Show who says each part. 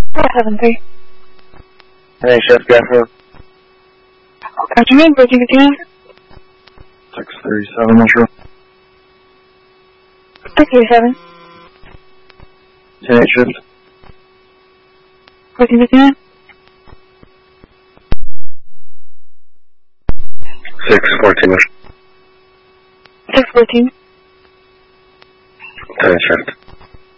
Speaker 1: 473.
Speaker 2: Hey, Chef Gaffer.
Speaker 1: Afternoon, Virgin again.
Speaker 2: 637, Metro.
Speaker 1: 637.
Speaker 2: 10-8 shift.
Speaker 1: Virgin again.
Speaker 2: 614, Metro.
Speaker 1: 614.
Speaker 2: 10 shift.